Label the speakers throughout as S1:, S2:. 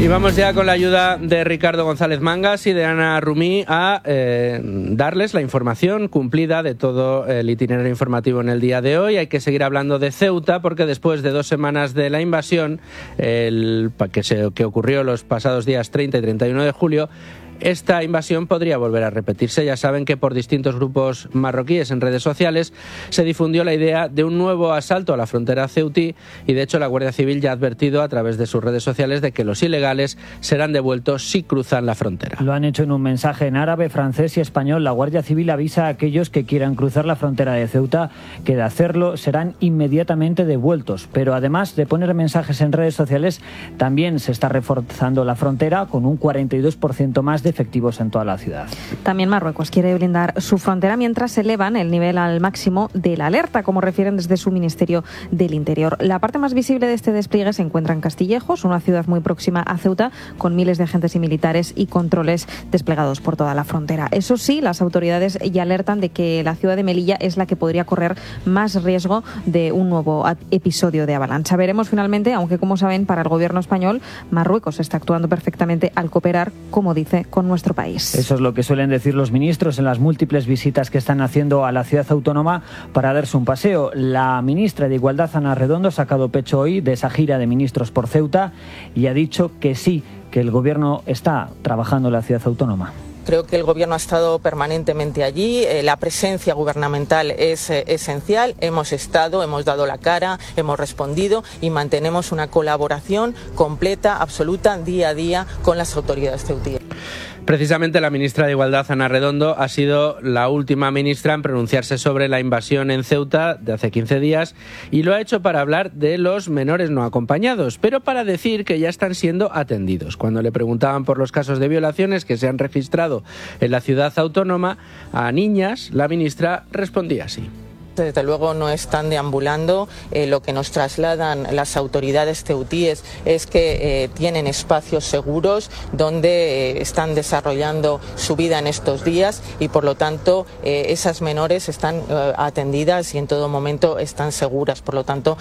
S1: Y vamos ya con la ayuda de Ricardo González Mangas y de Ana Rumí a darles la información cumplida de todo el itinerario informativo en el día de hoy. Hay que seguir hablando de Ceuta porque después de 2 semanas de la invasión, que ocurrió los pasados días 30 y 31 de julio, esta invasión podría volver a repetirse. Ya saben que por distintos grupos marroquíes en redes sociales se difundió la idea de un nuevo asalto a la frontera ceutí y de hecho la Guardia Civil ya ha advertido a través de sus redes sociales de que los ilegales serán devueltos si cruzan la frontera.
S2: Lo han hecho en un mensaje en árabe, francés y español. La Guardia Civil avisa a aquellos que quieran cruzar la frontera de Ceuta que de hacerlo serán inmediatamente devueltos. Pero además de poner mensajes en redes sociales, también se está reforzando la frontera con un 42% más de efectivos en toda la ciudad.
S3: También Marruecos quiere blindar su frontera mientras elevan el nivel al máximo de la alerta, como refieren desde su Ministerio del Interior. La parte más visible de este despliegue se encuentra en Castillejos, una ciudad muy próxima a Ceuta, con miles de agentes y militares y controles desplegados por toda la frontera. Eso sí, las autoridades ya alertan de que la ciudad de Melilla es la que podría correr más riesgo de un nuevo episodio de avalancha. Veremos finalmente, aunque como saben, para el gobierno español, Marruecos está actuando perfectamente al cooperar, como dice, con nuestro país.
S2: Eso es lo que suelen decir los ministros en las múltiples visitas que están haciendo a la ciudad autónoma para darse un paseo. La ministra de Igualdad, Ana Redondo, ha sacado pecho hoy de esa gira de ministros por Ceuta y ha dicho que sí, que el gobierno está trabajando en la ciudad autónoma.
S4: Creo que el Gobierno ha estado permanentemente allí, la presencia gubernamental es esencial, hemos dado la cara, hemos respondido y mantenemos una colaboración completa, absoluta, día a día con las autoridades ceutíes.
S1: Precisamente la ministra de Igualdad, Ana Redondo, ha sido la última ministra en pronunciarse sobre la invasión en Ceuta de hace 15 días y lo ha hecho para hablar de los menores no acompañados, pero para decir que ya están siendo atendidos. Cuando le preguntaban por los casos de violaciones que se han registrado en la ciudad autónoma a niñas, la ministra respondía así.
S4: Desde luego no están deambulando, lo que nos trasladan las autoridades ceutíes es que tienen espacios seguros donde están desarrollando su vida en estos días y por lo tanto esas menores están atendidas y en todo momento están seguras, por lo tanto.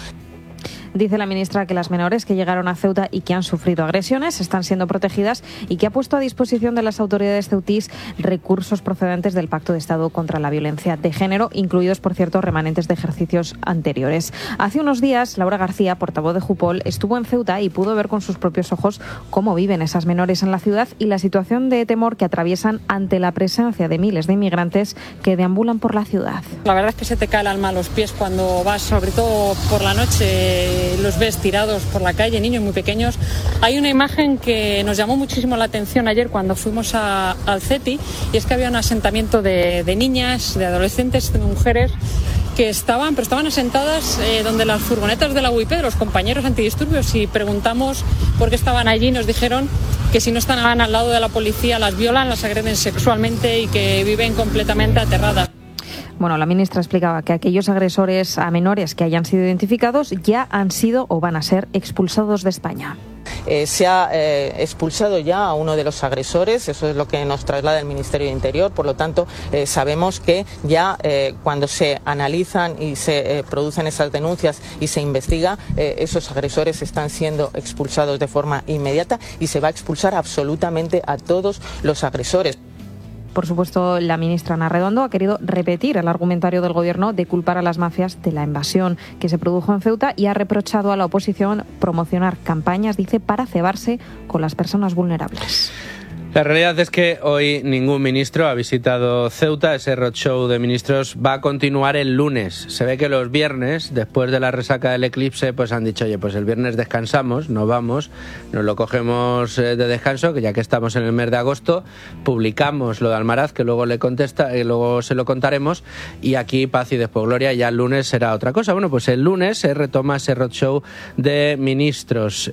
S3: Dice la ministra que las menores que llegaron a Ceuta y que han sufrido agresiones están siendo protegidas y que ha puesto a disposición de las autoridades ceutíes recursos procedentes del Pacto de Estado contra la Violencia de Género, incluidos, por cierto, remanentes de ejercicios anteriores. Hace unos días, Laura García, portavoz de Jupol, estuvo en Ceuta y pudo ver con sus propios ojos cómo viven esas menores en la ciudad y la situación de temor que atraviesan ante la presencia de miles de inmigrantes que deambulan por la ciudad.
S5: La verdad es que se te cae el alma a los pies cuando vas, sobre todo por la noche, los ves tirados por la calle, niños muy pequeños. Hay una imagen que nos llamó muchísimo la atención ayer cuando fuimos al CETI y es que había un asentamiento de niñas, de adolescentes, de mujeres que estaban asentadas donde las furgonetas de la UIP, de los compañeros antidisturbios, y preguntamos por qué estaban allí. Nos dijeron que si no estaban al lado de la policía las violan, las agreden sexualmente y que viven completamente aterradas.
S3: Bueno, la ministra explicaba que aquellos agresores a menores que hayan sido identificados ya han sido o van a ser expulsados de España.
S4: Se ha expulsado ya a uno de los agresores, eso es lo que nos traslada el Ministerio de Interior, por lo tanto sabemos que ya cuando se analizan y se producen esas denuncias y se investiga, esos agresores están siendo expulsados de forma inmediata y se va a expulsar absolutamente a todos los agresores.
S3: Por supuesto, la ministra Ana Redondo ha querido repetir el argumentario del Gobierno de culpar a las mafias de la invasión que se produjo en Ceuta y ha reprochado a la oposición promocionar campañas, dice, para cebarse con las personas vulnerables.
S1: La realidad es que hoy ningún ministro ha visitado Ceuta. Ese roadshow de ministros va a continuar el lunes. Se ve que los viernes, después de la resaca del eclipse, pues han dicho, oye, pues el viernes descansamos, nos vamos, nos lo cogemos de descanso, que ya que estamos en el mes de agosto, publicamos lo de Almaraz, que luego luego se lo contaremos, y aquí paz y después gloria, y ya el lunes será otra cosa. Bueno, pues el lunes se retoma ese roadshow de ministros.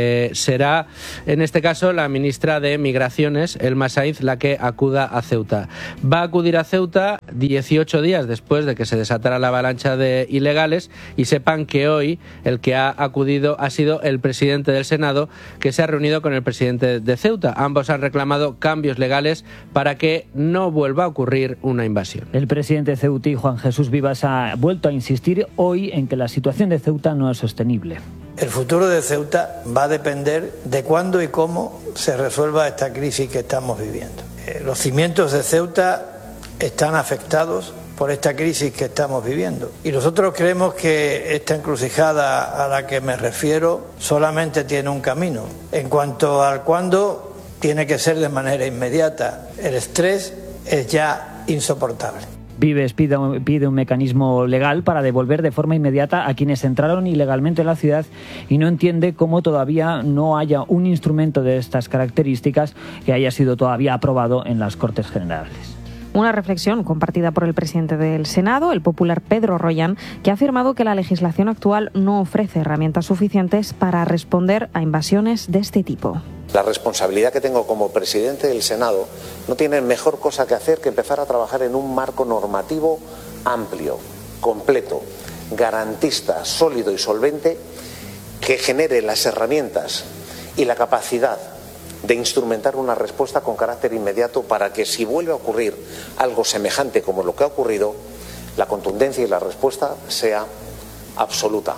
S1: Será, en este caso, la ministra de Migración, Elma Sainz, la que acuda a Ceuta. Va a acudir a Ceuta 18 días después de que se desatara la avalancha de ilegales y sepan que hoy el que ha acudido ha sido el presidente del Senado, que se ha reunido con el presidente de Ceuta. Ambos han reclamado cambios legales para que no vuelva a ocurrir una invasión.
S2: El presidente ceutí, Juan Jesús Vivas, ha vuelto a insistir hoy en que la situación de Ceuta no es sostenible.
S6: El futuro de Ceuta va a depender de cuándo y cómo se resuelva esta crisis que estamos viviendo. Los cimientos de Ceuta están afectados por esta crisis que estamos viviendo. Y nosotros creemos que esta encrucijada a la que me refiero solamente tiene un camino. En cuanto al cuándo, tiene que ser de manera inmediata. El estrés es ya insoportable.
S2: Vives pide un mecanismo legal para devolver de forma inmediata a quienes entraron ilegalmente en la ciudad y no entiende cómo todavía no haya un instrumento de estas características que haya sido todavía aprobado en las Cortes Generales.
S3: Una reflexión compartida por el presidente del Senado, el popular Pedro Royan, que ha afirmado que la legislación actual no ofrece herramientas suficientes para responder a invasiones de este tipo.
S7: La responsabilidad que tengo como presidente del Senado no tiene mejor cosa que hacer que empezar a trabajar en un marco normativo amplio, completo, garantista, sólido y solvente, que genere las herramientas y la capacidad de instrumentar una respuesta con carácter inmediato para que, si vuelve a ocurrir algo semejante como lo que ha ocurrido, la contundencia y la respuesta sea absoluta.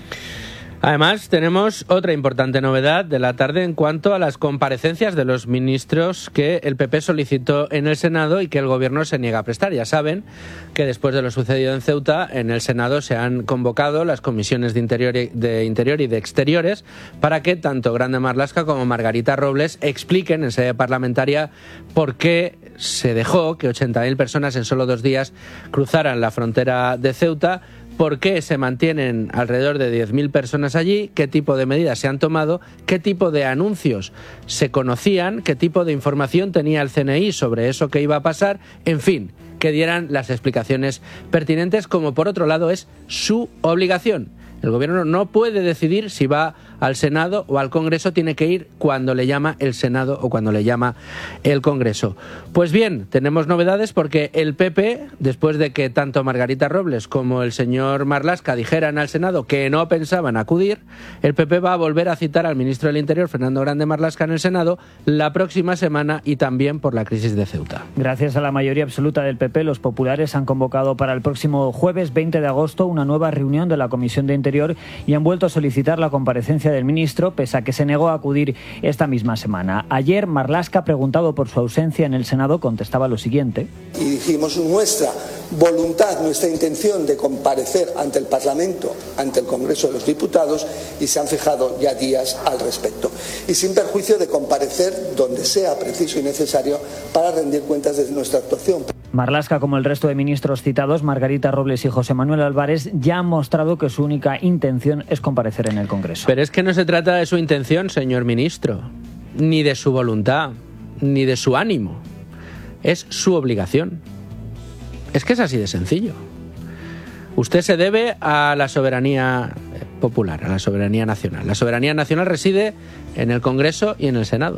S1: Además, tenemos otra importante novedad de la tarde en cuanto a las comparecencias de los ministros que el PP solicitó en el Senado y que el Gobierno se niega a prestar. Ya saben que después de lo sucedido en Ceuta, en el Senado se han convocado las comisiones de Interior y de Exteriores para que tanto Grande Marlaska como Margarita Robles expliquen en sede parlamentaria por qué se dejó que 80.000 personas en solo 2 días cruzaran la frontera de Ceuta, por qué se mantienen alrededor de 10.000 personas allí, qué tipo de medidas se han tomado, qué tipo de anuncios se conocían, qué tipo de información tenía el CNI sobre eso que iba a pasar, en fin, que dieran las explicaciones pertinentes, como por otro lado es su obligación. El Gobierno no puede decidir si va al Senado o al Congreso, tiene que ir cuando le llama el Senado o cuando le llama el Congreso. Pues bien, tenemos novedades porque el PP, después de que tanto Margarita Robles como el señor Marlaska dijeran al Senado que no pensaban acudir, el PP va a volver a citar al ministro del Interior, Fernando Grande Marlaska, en el Senado la próxima semana y también por la crisis de Ceuta.
S2: Gracias a la mayoría absoluta del PP, los populares han convocado para el próximo jueves 20 de agosto una nueva reunión de la Comisión de Interior y han vuelto a solicitar la comparecencia del ministro, pese a que se negó a acudir esta misma semana. Ayer, Marlaska, preguntado por su ausencia en el Senado, contestaba lo siguiente.
S8: Y dijimos nuestra voluntad, nuestra intención de comparecer ante el Parlamento, ante el Congreso de los Diputados, y se han fijado ya días al respecto. Y sin perjuicio de comparecer donde sea preciso y necesario para rendir cuentas de nuestra actuación.
S2: Marlaska, como el resto de ministros citados, Margarita Robles y José Manuel Álvarez, ya han mostrado que su única intención es comparecer en el Congreso.
S1: Pero es que no se trata de su intención, señor ministro, ni de su voluntad, ni de su ánimo. Es su obligación. Es que es así de sencillo. Usted se debe a la soberanía popular, a la soberanía nacional. La soberanía nacional reside en el Congreso y en el Senado.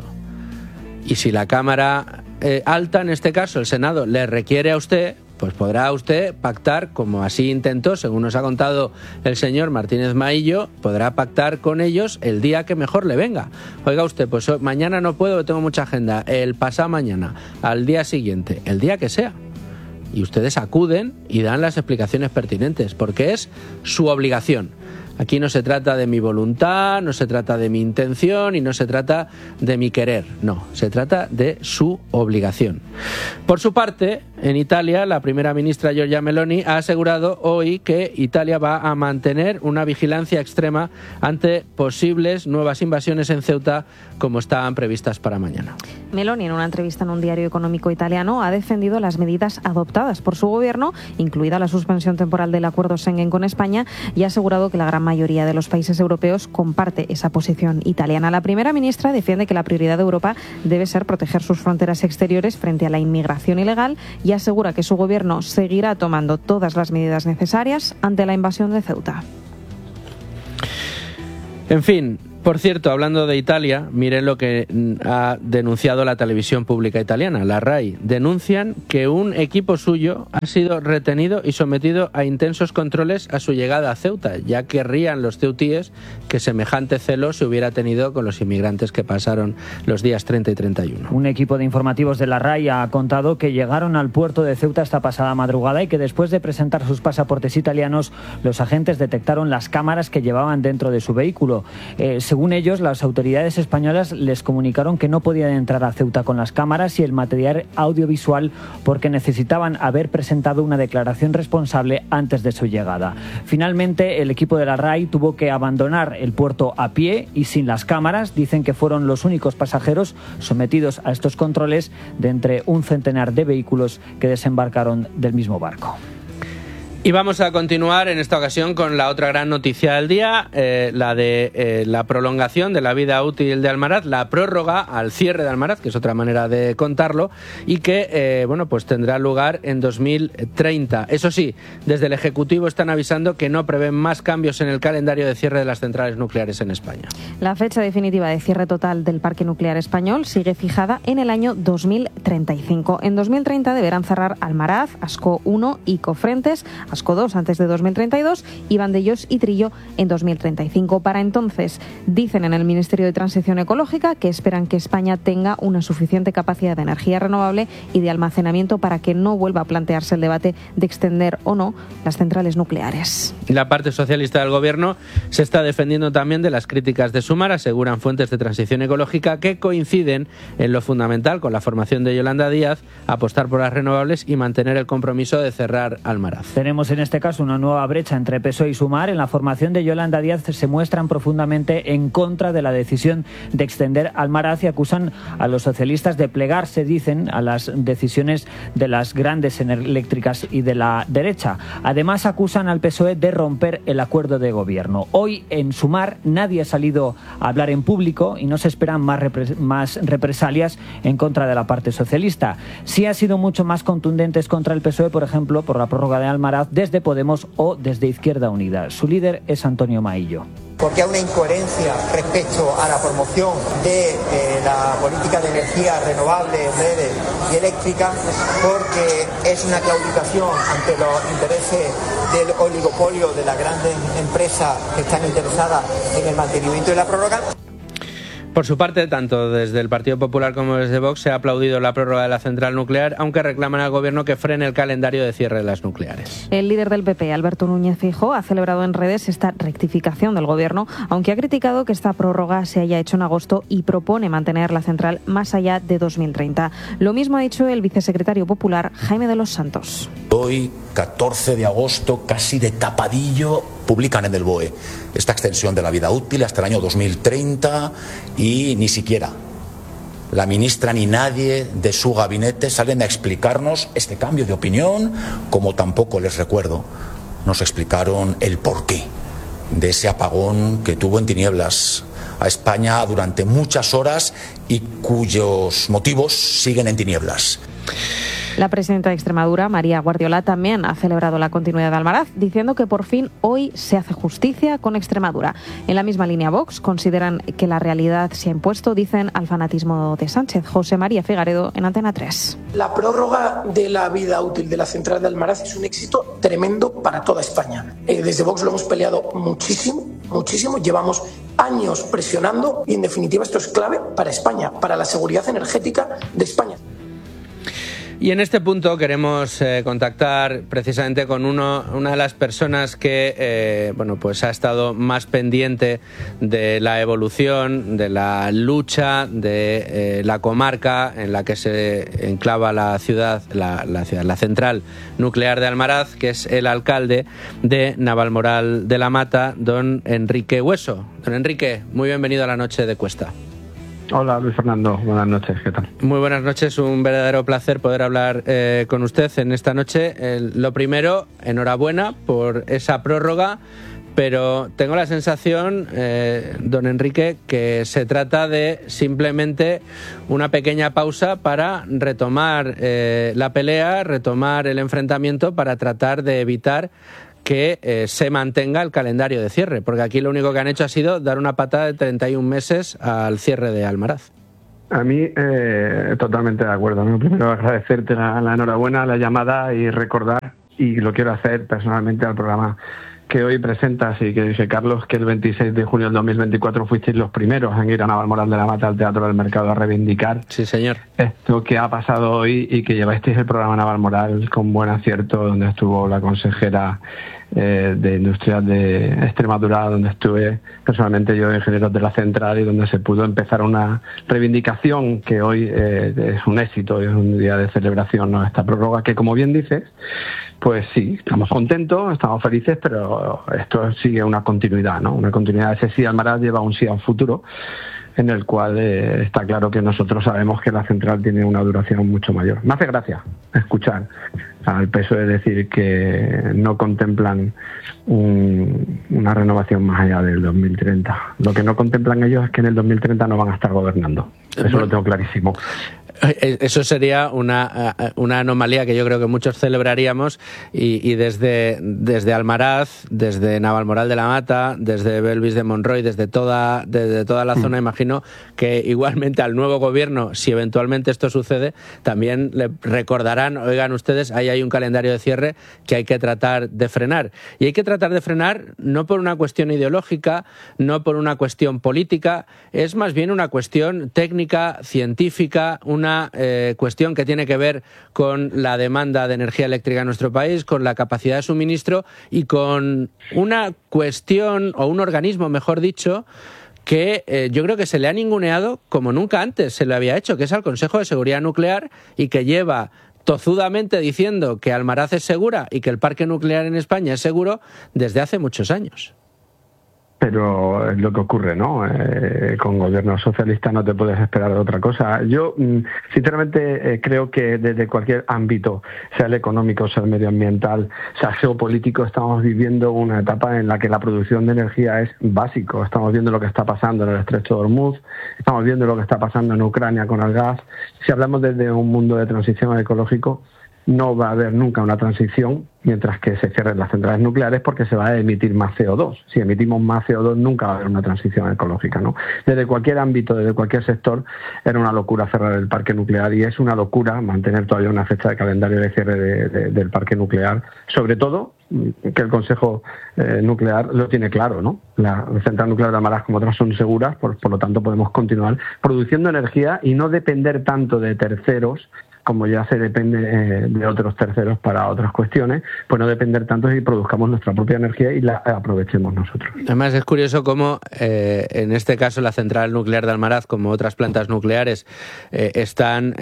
S1: Y si la Cámara alta, en este caso el Senado, le requiere a usted, pues podrá usted pactar, como así intentó, según nos ha contado el señor Martínez Maillo, podrá pactar con ellos el día que mejor le venga. Oiga usted, pues mañana no puedo, tengo mucha agenda, el pasado mañana, al día siguiente, el día que sea. Y ustedes acuden y dan las explicaciones pertinentes, porque es su obligación. Aquí no se trata de mi voluntad, no se trata de mi intención y no se trata de mi querer, no, se trata de su obligación. Por su parte, en Italia, la primera ministra Giorgia Meloni ha asegurado hoy que Italia va a mantener una vigilancia extrema ante posibles nuevas invasiones en Ceuta, como estaban previstas para mañana.
S3: Meloni, en una entrevista en un diario económico italiano, ha defendido las medidas adoptadas por su gobierno, incluida la suspensión temporal del acuerdo Schengen con España, y ha asegurado que la gran mayoría de los países europeos comparte esa posición italiana. La primera ministra defiende que la prioridad de Europa debe ser proteger sus fronteras exteriores frente a la inmigración ilegal y asegura que su gobierno seguirá tomando todas las medidas necesarias ante la invasión de Ceuta.
S1: En fin, Por cierto, hablando de Italia, miren lo que ha denunciado la televisión pública italiana, la RAI. Denuncian que un equipo suyo ha sido retenido y sometido a intensos controles a su llegada a Ceuta. Ya querrían los ceutíes que semejante celo se hubiera tenido con los inmigrantes que pasaron los días 30 y 31.
S2: Un equipo de informativos de la RAI ha contado que llegaron al puerto de Ceuta esta pasada madrugada y que después de presentar sus pasaportes italianos, los agentes detectaron las cámaras que llevaban dentro de su vehículo. Según ellos, las autoridades españolas les comunicaron que no podían entrar a Ceuta con las cámaras y el material audiovisual porque necesitaban haber presentado una declaración responsable antes de su llegada. Finalmente, el equipo de la RAI tuvo que abandonar el puerto a pie y sin las cámaras. Dicen que fueron los únicos pasajeros sometidos a estos controles de entre un centenar de vehículos que desembarcaron del mismo barco.
S1: Y vamos a continuar en esta ocasión con la otra gran noticia del día, la de la prolongación de la vida útil de Almaraz, la prórroga al cierre de Almaraz, que es otra manera de contarlo, y que pues tendrá lugar en 2030. Eso sí, desde el Ejecutivo están avisando que no prevén más cambios en el calendario de cierre de las centrales nucleares en España.
S3: La fecha definitiva de cierre total del parque nuclear español sigue fijada en el año 2035. En 2030 deberán cerrar Almaraz, Ascó 1 y Cofrentes, Ascó 2 antes de 2032 y Vandellós y Trillo en 2035. Para entonces, dicen en el Ministerio de Transición Ecológica que esperan que España tenga una suficiente capacidad de energía renovable y de almacenamiento para que no vuelva a plantearse el debate de extender o no las centrales nucleares.
S1: La parte socialista del Gobierno se está defendiendo también de las críticas de Sumar, aseguran fuentes de Transición Ecológica que coinciden en lo fundamental con la formación de Yolanda Díaz, apostar por las renovables y mantener el compromiso de cerrar Almaraz.
S2: Tenemos en este caso una nueva brecha entre PSOE y Sumar. En la formación de Yolanda Díaz se muestran profundamente en contra de la decisión de extender Almaraz y acusan a los socialistas de plegarse, dicen, a las decisiones de las grandes eléctricas y de la derecha. Además, acusan al PSOE de romper el acuerdo de gobierno. Hoy en Sumar nadie ha salido a hablar en público y no se esperan más represalias en contra de la parte socialista. Sí ha sido mucho más contundentes contra el PSOE, por ejemplo, por la prórroga de Almaraz desde Podemos o desde Izquierda Unida. Su líder es Antonio Maillo.
S9: Porque hay una incoherencia respecto a la promoción de la política de energía renovable, verde y eléctrica, porque es una claudicación ante los intereses del oligopolio de las grandes empresas que están interesadas en el mantenimiento de la prórroga.
S1: Por su parte, tanto desde el Partido Popular como desde Vox se ha aplaudido la prórroga de la central nuclear, aunque reclaman al Gobierno que frene el calendario de cierre de las nucleares.
S3: El líder del PP, Alberto Núñez Feijóo, ha celebrado en redes esta rectificación del Gobierno, aunque ha criticado que esta prórroga se haya hecho en agosto y propone mantener la central más allá de 2030. Lo mismo ha dicho el vicesecretario popular, Jaime de los Santos.
S10: Hoy, 14 de agosto, casi de tapadillo, publican en el BOE esta extensión de la vida útil hasta el año 2030 y ni siquiera la ministra ni nadie de su gabinete salen a explicarnos este cambio de opinión, como tampoco, les recuerdo, nos explicaron el porqué de ese apagón que tuvo en tinieblas a España durante muchas horas y cuyos motivos siguen en tinieblas.
S3: La presidenta de Extremadura, María Guardiola, también ha celebrado la continuidad de Almaraz, diciendo que por fin hoy se hace justicia con Extremadura. En la misma línea Vox consideran que la realidad se ha impuesto, dicen, al fanatismo de Sánchez. José María Figaredo, en Antena 3.
S11: La prórroga de la vida útil de la central de Almaraz es un éxito tremendo para toda España. Desde Vox lo hemos peleado muchísimo. Llevamos años presionando y, en definitiva, esto es clave para España, para la seguridad energética de España.
S1: Y en este punto queremos contactar precisamente con una de las personas que pues ha estado más pendiente de la evolución, de la lucha de la comarca en la que se enclava la central nuclear de Almaraz, que es el alcalde de Navalmoral de la Mata, don Enrique Hueso. Don Enrique, muy bienvenido a la Noche de Cuesta.
S12: Hola Luis Fernando, buenas noches, ¿qué tal?
S1: Muy buenas noches, un verdadero placer poder hablar con usted en esta noche. Lo primero, enhorabuena por esa prórroga, pero tengo la sensación, don Enrique, que se trata de simplemente una pequeña pausa para retomar la pelea, retomar el enfrentamiento para tratar de evitar que se mantenga el calendario de cierre, porque aquí lo único que han hecho ha sido dar una patada de 31 meses al cierre de Almaraz.
S12: A mí, totalmente de acuerdo, ¿no? Primero agradecerte la enhorabuena, la llamada y recordar, y lo quiero hacer personalmente al programa que hoy presentas y que dije, Carlos, que el 26 de junio del 2024 fuisteis los primeros en ir a Navalmoral de la Mata al Teatro del Mercado a reivindicar esto que ha pasado hoy y que llevasteis el programa Navalmoral con buen acierto, donde estuvo la consejera de Industrias de Extremadura, donde estuve personalmente yo de ingenieros de la central y donde se pudo empezar una reivindicación que hoy es un éxito, es un día de celebración, ¿no? Esta prórroga que, como bien dices, pues sí, estamos contentos, estamos felices, pero esto sigue una continuidad, ¿no? Una continuidad. Ese sí Almaraz lleva un sí a un futuro, en el cual está claro que nosotros sabemos que la central tiene una duración mucho mayor. Me hace gracia escuchar al PSOE decir que no contemplan una renovación más allá del 2030. Lo que no contemplan ellos es que en el 2030 no van a estar gobernando. Eso lo tengo clarísimo.
S1: Eso sería una anomalía que yo creo que muchos celebraríamos y desde Almaraz, desde Navalmoral de la Mata, desde Belvis de Monroy, desde toda la zona, imagino que igualmente al nuevo gobierno, si eventualmente esto sucede, también le recordarán, oigan ustedes, ahí hay un calendario de cierre que hay que tratar de frenar. Y hay que tratar de frenar no por una cuestión ideológica, no por una cuestión política, es más bien una cuestión técnica, científica, una cuestión que tiene que ver con la demanda de energía eléctrica en nuestro país, con la capacidad de suministro y con una cuestión, o un organismo, mejor dicho, que yo creo que se le ha ninguneado como nunca antes se le había hecho, que es al Consejo de Seguridad Nuclear, y que lleva tozudamente diciendo que Almaraz es segura y que el parque nuclear en España es seguro desde hace muchos años.
S12: Pero es lo que ocurre, ¿no? Con gobiernos socialistas no te puedes esperar otra cosa. Yo, sinceramente, creo que desde cualquier ámbito, sea el económico, sea el medioambiental, sea geopolítico, estamos viviendo una etapa en la que la producción de energía es básico. Estamos viendo lo que está pasando en el Estrecho de Hormuz, estamos viendo lo que está pasando en Ucrania con el gas. Si hablamos desde un mundo de transición ecológico, no va a haber nunca una transición mientras que se cierren las centrales nucleares, porque se va a emitir más CO2. Si emitimos más CO2 nunca va a haber una transición ecológica, ¿no? Desde cualquier ámbito, desde cualquier sector, era una locura cerrar el parque nuclear, y es una locura mantener todavía una fecha de calendario de cierre del parque nuclear, sobre todo que el Consejo Nuclear lo tiene claro, ¿no? La central nuclear de Almaraz, como otras, son seguras, por lo tanto podemos continuar produciendo energía y no depender tanto de terceros, como ya se depende de otros terceros para otras cuestiones, pues no depender tanto y produzcamos nuestra propia energía y la aprovechemos nosotros.
S1: Además es curioso cómo en este caso la central nuclear de Almaraz, como otras plantas nucleares, están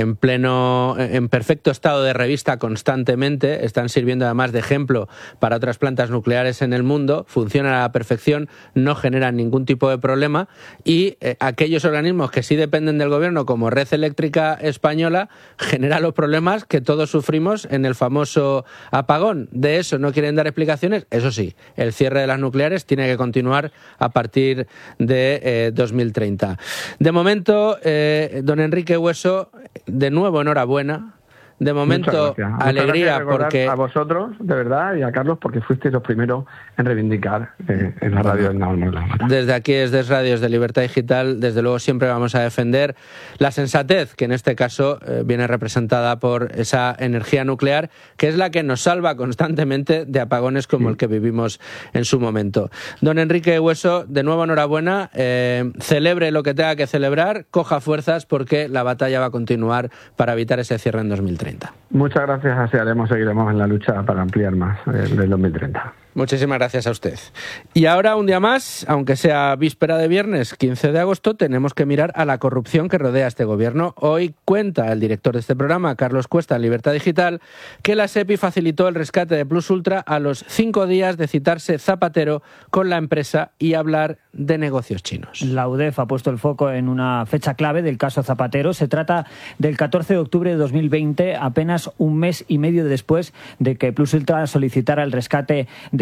S1: en perfecto estado de revista constantemente, están sirviendo además de ejemplo para otras plantas nucleares en el mundo, funcionan a la perfección, no generan ningún tipo de problema, y aquellos organismos que sí dependen del gobierno, como Red Eléctrica Española, genera los problemas que todos sufrimos en el famoso apagón. De eso no quieren dar explicaciones. Eso sí, el cierre de las nucleares tiene que continuar a partir de 2030. De momento, don Enrique Hueso, de nuevo enhorabuena. De momento, alegría, porque...
S12: A vosotros, de verdad, y a Carlos, porque fuisteis los primeros en reivindicar en la radio del Navalmoral.
S1: Desde aquí, desde Radios de Libertad Digital, desde luego siempre vamos a defender la sensatez, que en este caso viene representada por esa energía nuclear, que es la que nos salva constantemente de apagones como el que vivimos en su momento. Don Enrique Hueso, de nuevo enhorabuena, celebre lo que tenga que celebrar, coja fuerzas, porque la batalla va a continuar para evitar ese cierre en 2030.
S12: Muchas gracias, seguiremos en la lucha para ampliar más el 2030.
S1: Muchísimas gracias a usted. Y ahora, un día más, aunque sea víspera de viernes 15 de agosto, tenemos que mirar a la corrupción que rodea a este gobierno. Hoy cuenta el director de este programa, Carlos Cuesta, en Libertad Digital, que la SEPI facilitó el rescate de Plus Ultra a los 5 días de citarse Zapatero con la empresa y hablar de negocios chinos.
S2: La UDEF ha puesto el foco en una fecha clave del caso Zapatero. Se trata del 14 de octubre de 2020, apenas un mes y medio después de que Plus Ultra solicitara el rescate de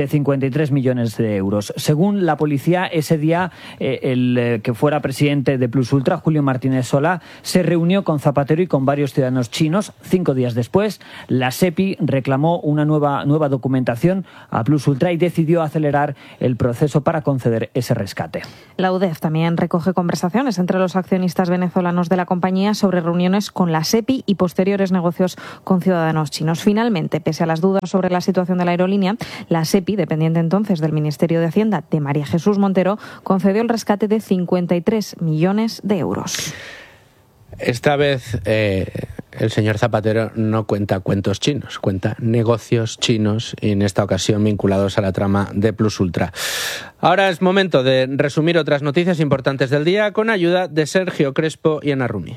S2: de 53 millones de euros. Según la policía, ese día el que fuera presidente de Plus Ultra, Julio Martínez Solá, se reunió con Zapatero y con varios ciudadanos chinos. 5 días después, la SEPI reclamó una nueva documentación a Plus Ultra y decidió acelerar el proceso para conceder ese rescate.
S3: La UDEF también recoge conversaciones entre los accionistas venezolanos de la compañía sobre reuniones con la SEPI y posteriores negocios con ciudadanos chinos. Finalmente, pese a las dudas sobre la situación de la aerolínea, la SEPI, dependiente entonces del Ministerio de Hacienda de María Jesús Montero, concedió el rescate de 53 millones de euros.
S1: Esta vez el señor Zapatero no cuenta cuentos chinos, cuenta negocios chinos, y en esta ocasión vinculados a la trama de Plus Ultra. Ahora es momento de resumir otras noticias importantes del día con ayuda de Sergio Crespo y Ana Rumi.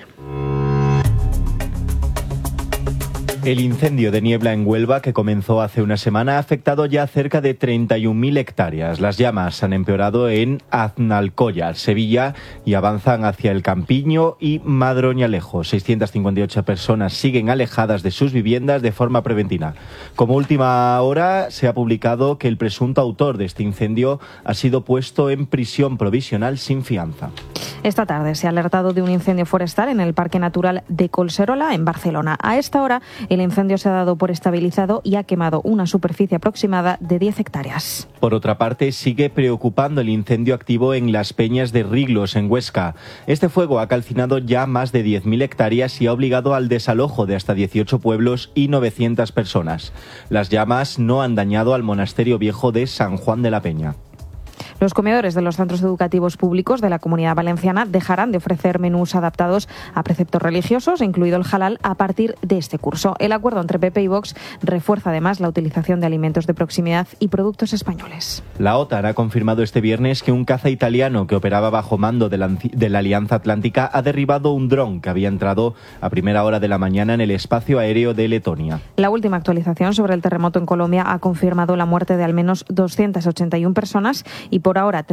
S13: El incendio de niebla en Huelva, que comenzó hace una semana, ha afectado ya cerca de 31.000 hectáreas. Las llamas han empeorado en Aznalcóllar, Sevilla, y avanzan hacia el Campiño y Madroñalejo. 658 personas siguen alejadas de sus viviendas de forma preventiva. Como última hora, se ha publicado que el presunto autor de este incendio ha sido puesto en prisión provisional sin fianza.
S3: Esta tarde se ha alertado de un incendio forestal en el Parque Natural de Collserola, en Barcelona. A esta hora, el incendio se ha dado por estabilizado y ha quemado una superficie aproximada de 10 hectáreas.
S13: Por otra parte, sigue preocupando el incendio activo en las Peñas de Riglos, en Huesca. Este fuego ha calcinado ya más de 10.000 hectáreas y ha obligado al desalojo de hasta 18 pueblos y 900 personas. Las llamas no han dañado al monasterio viejo de San Juan de la Peña.
S3: Los comedores de los centros educativos públicos de la Comunidad Valenciana dejarán de ofrecer menús adaptados a preceptos religiosos, incluido el halal, a partir de este curso. El acuerdo entre PP y Vox refuerza además la utilización de alimentos de proximidad y productos españoles.
S13: La OTAN ha confirmado este viernes que un caza italiano que operaba bajo mando de la Alianza Atlántica ha derribado un dron que había entrado a primera hora de la mañana en el espacio aéreo de Letonia.
S3: La última actualización sobre el terremoto en Colombia ha confirmado la muerte de al menos 281 personas y por ahora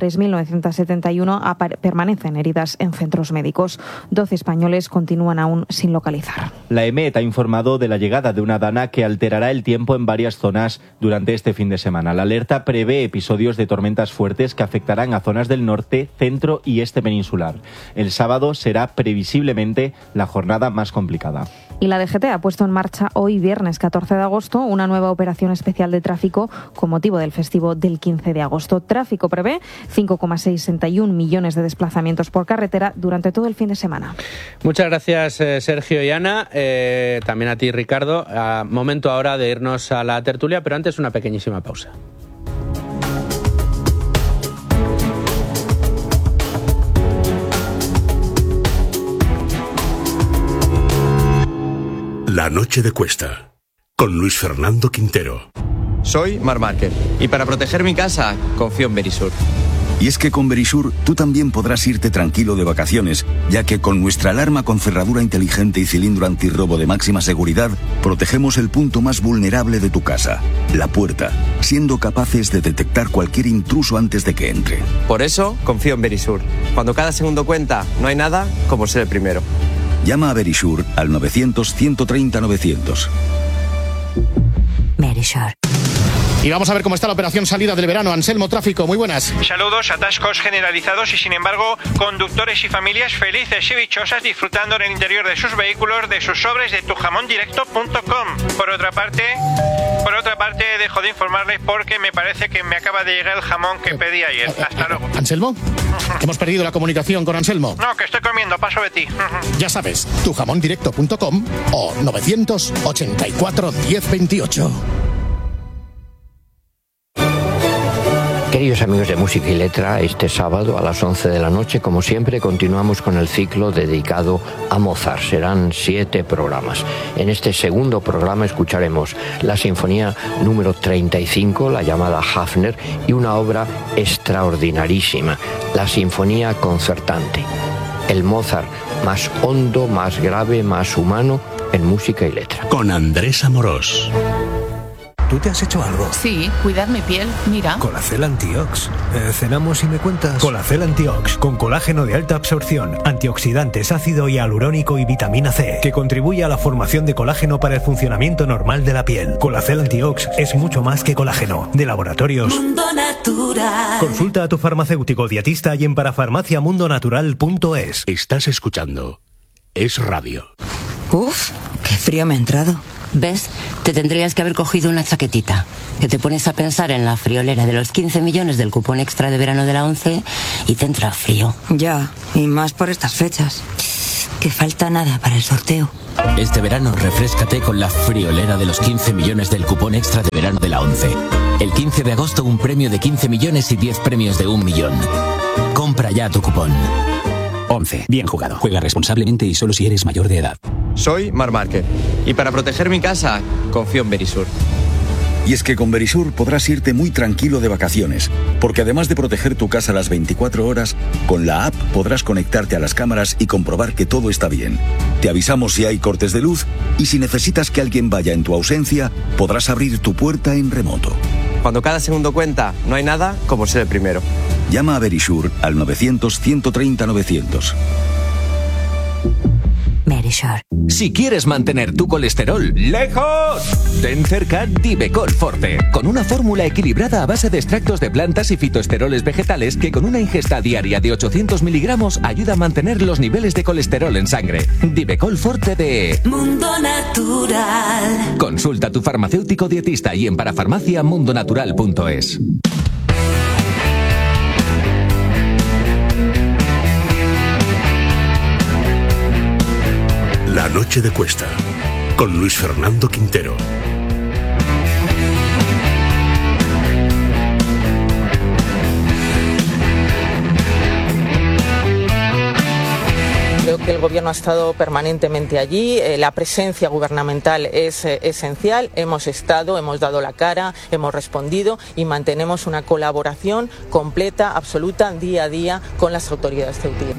S3: 3.971 permanecen heridas en centros médicos. 12 españoles continúan aún sin localizar.
S13: La EMET ha informado de la llegada de una dana que alterará el tiempo en varias zonas durante este fin de semana. La alerta prevé episodios de tormentas fuertes que afectarán a zonas del norte, centro y este peninsular. El sábado será previsiblemente la jornada más complicada.
S3: Y la DGT ha puesto en marcha hoy, viernes 14 de agosto, una nueva operación especial de tráfico con motivo del festivo del 15 de agosto. Tráfico prevé 5,61 millones de desplazamientos por carretera durante todo el fin de semana.
S1: Muchas gracias, Sergio y Ana. También a ti, Ricardo. Momento ahora de irnos a la tertulia, pero antes una pequeñísima pausa.
S14: La noche de Cuesta, con Luis Fernando Quintero.
S15: Soy Marc Márquez y para proteger mi casa confío en Verisur.
S16: Y es que con Verisur tú también podrás irte tranquilo de vacaciones, ya que con nuestra alarma con cerradura inteligente y cilindro antirrobo de máxima seguridad, protegemos el punto más vulnerable de tu casa, la puerta, siendo capaces de detectar cualquier intruso antes de que entre.
S15: Por eso confío en Verisur. Cuando cada segundo cuenta, no hay nada como ser el primero.
S16: Llama a Verisur al 900-130-900.
S17: Verisur. Y vamos a ver cómo está la operación salida del verano. Anselmo, tráfico, muy buenas.
S18: Saludos, atascos generalizados y sin embargo conductores y familias felices y dichosas disfrutando en el interior de sus vehículos de sus sobres de tujamondirecto.com. Por otra parte dejo de informarles porque me parece que me acaba de llegar el jamón que pedí ayer. Hasta luego.
S17: ¿Anselmo? Hemos perdido la comunicación con Anselmo.
S18: No, que estoy comiendo, paso de ti.
S17: Ya sabes, tujamondirecto.com o 984 1028.
S19: Queridos amigos de Música y Letra, este sábado a las 11 de la noche, como siempre, continuamos con el ciclo dedicado a Mozart. Serán 7 programas. En este segundo programa escucharemos la Sinfonía número 35, la llamada Hafner, y una obra extraordinarísima, la Sinfonía Concertante. El Mozart más hondo, más grave, más humano en Música y Letra.
S14: Con Andrés Amorós.
S20: ¿tú te has hecho algo?
S21: Sí, cuidar mi piel, mira.
S20: Colacel Antiox. ¿Cenamos y me cuentas? Colacel Antiox, con colágeno de alta absorción, antioxidantes, ácido hialurónico y vitamina C, que contribuye a la formación de colágeno para el funcionamiento normal de la piel. Colacel Antiox es mucho más que colágeno. De Laboratorios
S22: Mundo Natural.
S20: Consulta a tu farmacéutico dietista y en parafarmaciamundonatural.es.
S14: Estás escuchando Es Radio.
S23: Uf, qué frío me ha entrado. ¿Ves? Te tendrías que haber cogido una chaquetita. Que te pones a pensar en la friolera de los 15 millones del cupón extra de verano de la ONCE y te entra frío. Ya, y más por estas fechas. Que falta nada para el sorteo.
S24: Este verano refréscate con la friolera de los 15 millones del cupón extra de verano de la ONCE. El 15 de agosto un premio de 15 millones y 10 premios de 1 millón. Compra ya tu cupón. ONCE. Bien jugado. Juega responsablemente y solo si eres mayor de edad.
S15: Soy Marc Márquez y para proteger mi casa confío en Verisur.
S16: Y es que con Verisur podrás irte muy tranquilo de vacaciones, porque además de proteger tu casa las 24 horas, con la app podrás conectarte a las cámaras y comprobar que todo está bien. Te avisamos si hay cortes de luz y si necesitas que alguien vaya en tu ausencia, podrás abrir tu puerta en remoto.
S15: Cuando cada segundo cuenta, no hay nada como ser el primero.
S16: Llama a Verisur al 900-130-900.
S23: Verisur.
S25: Si quieres mantener tu colesterol lejos, ten cerca Divecol Forte, con una fórmula equilibrada a base de extractos de plantas y fitoesteroles vegetales que con una ingesta diaria de 800 miligramos ayuda a mantener los niveles de colesterol en sangre. Divecol Forte de
S22: Mundo Natural.
S25: Consulta a tu farmacéutico dietista y en parafarmaciamundonatural.es.
S14: La noche de Cuesta, con Luis Fernando Quintero.
S4: Creo que el Gobierno ha estado permanentemente allí, la presencia gubernamental es esencial, hemos estado, hemos dado la cara, hemos respondido y mantenemos una colaboración completa, absoluta, día a día con las autoridades ceutíes.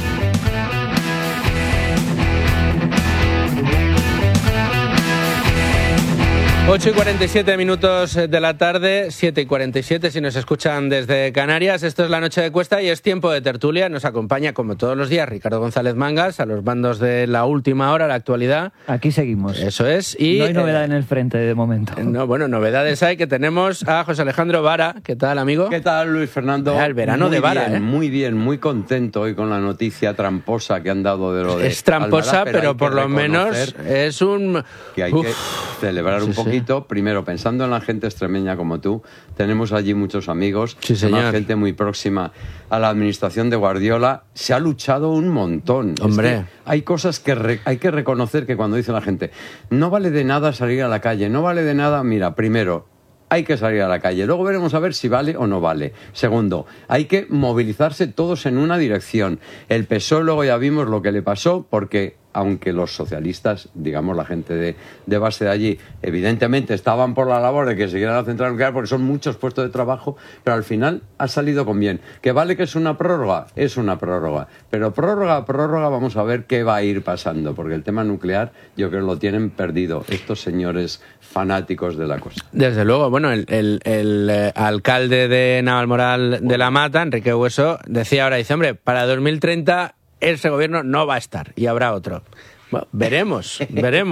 S1: 8:47 de la tarde, 7:47 si nos escuchan desde Canarias. Esto es La Noche de Cuesta y es tiempo de tertulia. Nos acompaña, como todos los días, Ricardo González Mangas, a los mandos de la última hora, la actualidad.
S2: Aquí seguimos.
S1: Eso es. Y
S2: no hay novedad en el frente de momento.
S1: No, bueno, novedades hay, que tenemos a José Alejandro Vara. ¿Qué tal, amigo?
S26: ¿Qué tal, Luis Fernando?
S1: El verano de Vara,
S26: bien, muy bien, muy contento hoy con la noticia tramposa que han dado de lo de
S1: Es tramposa,
S26: Alvará,
S1: pero por lo menos es un...
S26: Que hay que celebrar un poquito. Primero, pensando en la gente extremeña como tú, tenemos allí muchos amigos,
S1: señor.
S26: Gente muy próxima a la administración de Guardiola. Se ha luchado un montón.
S1: Hombre.
S26: Es que hay cosas que hay que reconocer, que cuando dice la gente, no vale de nada salir a la calle, no vale de nada, mira, primero, hay que salir a la calle. Luego veremos a ver si vale o no vale. Segundo, hay que movilizarse todos en una dirección. El PSOE luego ya vimos lo que le pasó, porque aunque los socialistas, digamos la gente de base de allí, evidentemente estaban por la labor de que siguieran la central nuclear porque son muchos puestos de trabajo, pero al final ha salido con bien. ¿Que vale que es una prórroga? Es una prórroga. Pero prórroga a prórroga vamos a ver qué va a ir pasando, porque el tema nuclear yo creo que lo tienen perdido estos señores fanáticos de la cosa.
S1: Desde luego, bueno, el alcalde de Navalmoral de la Mata, Enrique Hueso, decía ahora, dice, hombre, para 2030 ese gobierno no va a estar y habrá otro. Bueno, veremos.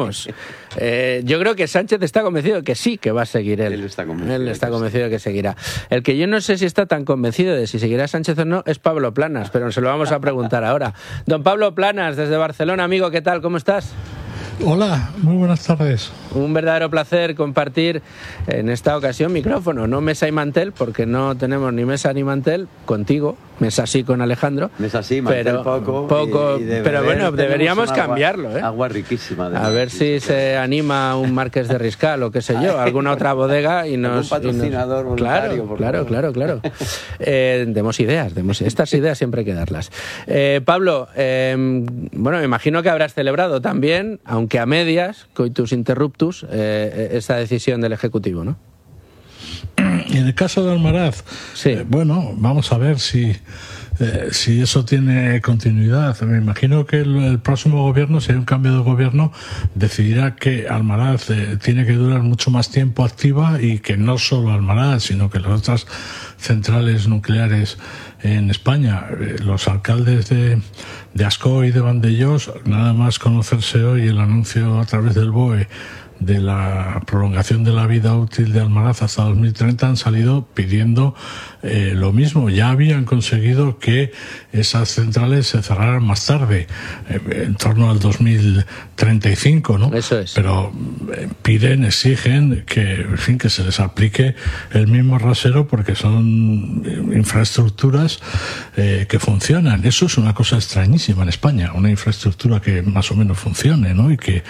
S1: Yo creo que Sánchez está convencido de que sí, que va a seguir él.
S26: Él está convencido
S1: de que seguirá. El que yo no sé si está tan convencido de si seguirá Sánchez o no es Pablo Planas, pero se lo vamos a preguntar ahora. Don Pablo Planas, desde Barcelona, amigo, ¿qué tal? ¿Cómo estás?
S27: Hola, muy buenas tardes.
S1: Un verdadero placer compartir en esta ocasión micrófono, no mesa y mantel, porque no tenemos ni mesa ni mantel contigo, mesa sí con Alejandro.
S26: Mesa sí, mantel poco
S1: pero bueno, deberíamos cambiarlo, ¿eh?
S26: Agua riquísima.
S1: A ver si se anima un Marqués de Riscal o qué sé yo, alguna otra bodega y nos...
S26: Un patrocinador voluntario.
S1: Claro. Demos ideas, estas ideas siempre hay que darlas. Pablo, bueno, me imagino que habrás celebrado también, aunque a medias, coitus interruptus, esa decisión del Ejecutivo, ¿no?
S27: En el caso de Almaraz,
S1: sí.
S27: Bueno, vamos a ver si si eso tiene continuidad. Me imagino que el próximo gobierno, si hay un cambio de gobierno, decidirá que Almaraz tiene que durar mucho más tiempo activa y que no solo Almaraz, sino que las otras centrales nucleares en España. Los alcaldes de Ascó y de Vandellós, nada más conocerse hoy el anuncio a través del BOE de la prolongación de la vida útil de Almaraz hasta 2030, han salido pidiendo lo mismo. Ya habían conseguido que esas centrales se cerraran más tarde, en torno al 2035, ¿no?
S1: Eso es.
S27: Pero piden, exigen que, en fin, que se les aplique el mismo rasero, porque son infraestructuras que funcionan. Eso es una cosa extrañísima en España, una infraestructura que más o menos funcione, ¿no? Y que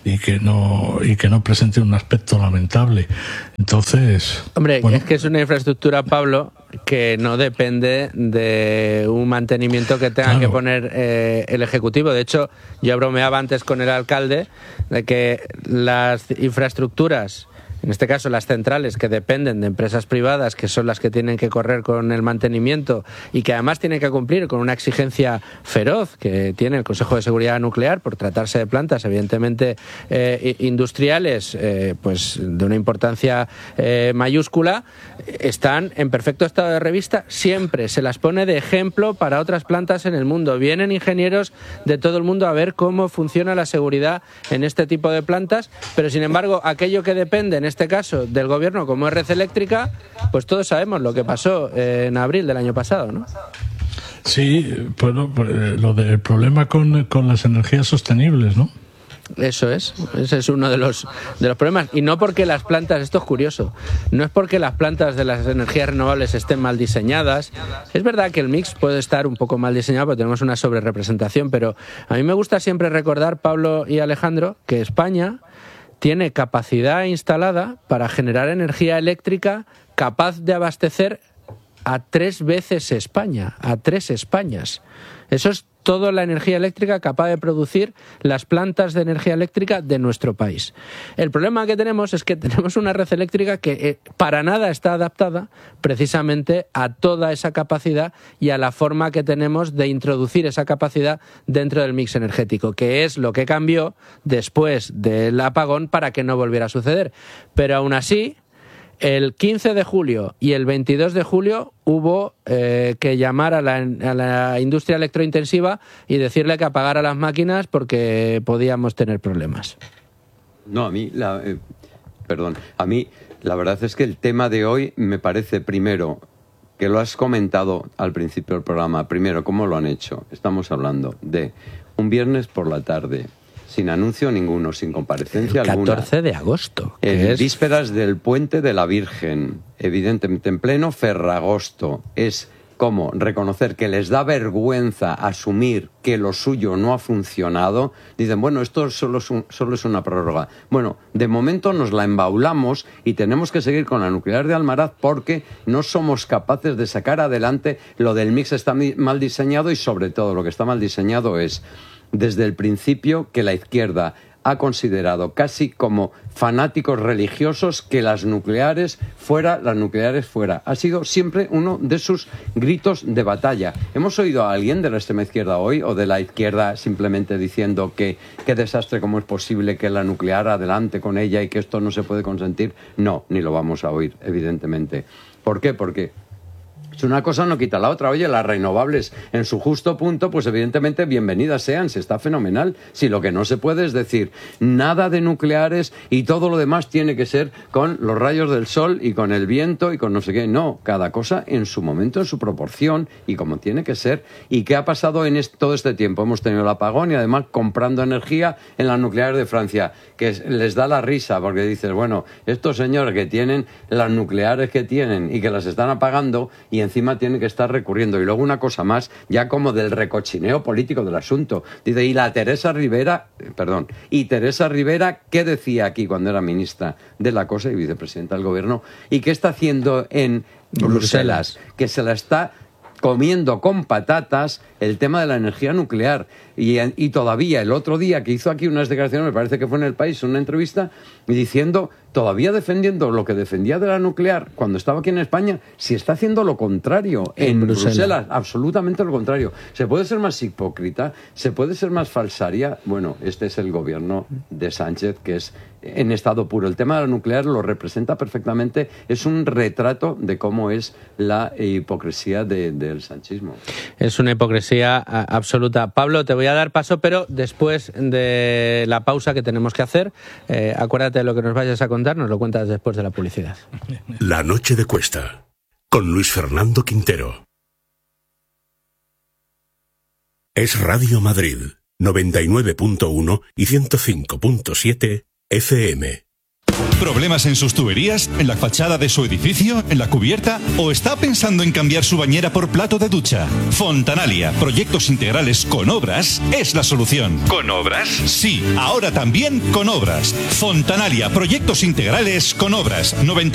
S27: no presente un aspecto lamentable. Entonces,
S1: hombre, es que es una infraestructura, Pablo, que no depende de un mantenimiento que tenga que poner el Ejecutivo. De hecho, yo bromeaba antes con el alcalde de que las infraestructuras, en este caso las centrales, que dependen de empresas privadas, que son las que tienen que correr con el mantenimiento y que además tienen que cumplir con una exigencia feroz que tiene el Consejo de Seguridad Nuclear por tratarse de plantas evidentemente industriales, pues de una importancia mayúscula, están en perfecto estado de revista. Siempre se las pone de ejemplo para otras plantas en el mundo. Vienen ingenieros de todo el mundo a ver cómo funciona la seguridad en este tipo de plantas, pero sin embargo aquello que depende en este caso del gobierno, como es Red Eléctrica, pues todos sabemos lo que pasó en abril del año pasado, ¿no?
S27: Sí, bueno, lo del problema con las energías sostenibles, ¿no?
S1: Eso es, ese es uno de los problemas. Y no porque las plantas, esto es curioso, no es porque las plantas de las energías renovables estén mal diseñadas. Es verdad que el mix puede estar un poco mal diseñado porque tenemos una sobrerepresentación, pero a mí me gusta siempre recordar, Pablo y Alejandro, que España tiene capacidad instalada para generar energía eléctrica capaz de abastecer a 3 veces España, a 3 Españas. Eso es toda la energía eléctrica capaz de producir las plantas de energía eléctrica de nuestro país. El problema que tenemos es que tenemos una red eléctrica que para nada está adaptada precisamente a toda esa capacidad y a la forma que tenemos de introducir esa capacidad dentro del mix energético, que es lo que cambió después del apagón para que no volviera a suceder. Pero aún así, el 15 de julio y el 22 de julio hubo que llamar a la industria electrointensiva y decirle que apagara las máquinas porque podíamos tener problemas.
S26: No, a mí la verdad es que el tema de hoy me parece, primero, que lo has comentado al principio del programa, primero, ¿cómo lo han hecho? Estamos hablando de un viernes por la tarde, sin anuncio ninguno, sin comparecencia alguna.
S1: 14 de agosto.
S26: En vísperas del Puente de la Virgen, evidentemente en pleno Ferragosto. Es como reconocer que les da vergüenza asumir que lo suyo no ha funcionado. Dicen, bueno, esto solo es una prórroga. Bueno, de momento nos la embaulamos y tenemos que seguir con la nuclear de Almaraz porque no somos capaces de sacar adelante. Lo del mix está mal diseñado y sobre todo lo que está mal diseñado es desde el principio que la izquierda ha considerado casi como fanáticos religiosos que las nucleares fuera. Ha sido siempre uno de sus gritos de batalla. ¿Hemos oído a alguien de la extrema izquierda hoy o de la izquierda simplemente diciendo que qué desastre, cómo es posible que la nuclear adelante con ella y que esto no se puede consentir? No, ni lo vamos a oír, evidentemente. ¿Por qué? Porque una cosa no quita la otra. Oye, las renovables en su justo punto, pues evidentemente bienvenidas sean, si está fenomenal. Si lo que no se puede es decir nada de nucleares y todo lo demás tiene que ser con los rayos del sol y con el viento y con no sé qué. No, cada cosa en su momento, en su proporción y como tiene que ser. ¿Y qué ha pasado en todo este tiempo? Hemos tenido el apagón y además comprando energía en las nucleares de Francia, que les da la risa porque dices, bueno, estos señores que tienen las nucleares que tienen y que las están apagando y encima tiene que estar recurriendo. Y luego una cosa más, ya como del recochineo político del asunto. Dice, ¿y Teresa Rivera, qué decía aquí cuando era ministra de la cosa y vicepresidenta del gobierno? ¿Y qué está haciendo en Bruselas? Que se la está comiendo con patatas el tema de la energía nuclear. Y todavía el otro día que hizo aquí unas declaraciones, me parece que fue en El País, una entrevista, diciendo todavía defendiendo lo que defendía de la nuclear cuando estaba aquí en España, si está haciendo lo contrario en Bruselas, absolutamente lo contrario. ¿Se puede ser más hipócrita? ¿Se puede ser más falsaria? Bueno, este es el gobierno de Sánchez, que es en estado puro. El tema de la nuclear lo representa perfectamente, es un retrato de cómo es la hipocresía del sanchismo.
S1: Es una hipocresía absoluta. Pablo, te voy a dar paso, pero después de la pausa que tenemos que hacer, acuérdate de lo que nos vayas a contar, nos lo cuentas después de la publicidad.
S14: La noche de Cuesta, con Luis Fernando Quintero. Es Radio Madrid, 99.1 y 105.7 FM.
S5: ¿Problemas en sus tuberías? ¿En la fachada de su edificio? ¿En la cubierta? ¿O está pensando en cambiar su bañera por plato de ducha? Fontanalia, proyectos integrales con obras, es la solución. ¿Con obras? Sí, ahora también con obras. Fontanalia, proyectos integrales con obras.